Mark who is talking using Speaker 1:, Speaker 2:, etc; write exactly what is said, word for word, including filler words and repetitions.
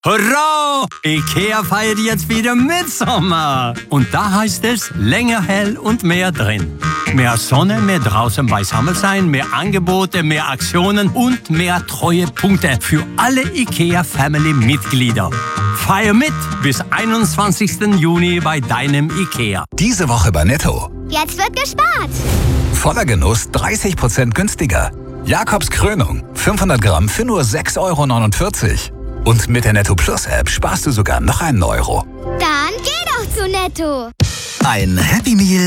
Speaker 1: Hurra! IKEA feiert jetzt wieder Mitsommer. Und da heißt es länger hell und mehr drin. Mehr Sonne, mehr draußen beisammen sein, mehr Angebote, mehr Aktionen und mehr Treuepunkte für alle IKEA-Family-Mitglieder. Feier mit bis einundzwanzigsten Juni bei deinem IKEA.
Speaker 2: Diese Woche bei Netto.
Speaker 3: Jetzt wird gespart.
Speaker 2: Voller Genuss dreißig Prozent günstiger. Jakobs Krönung fünfhundert Gramm für nur sechs Euro neunundvierzig. Und mit der Netto Plus App sparst du sogar noch einen Euro.
Speaker 3: Dann geh doch zu Netto.
Speaker 2: Ein Happy Meal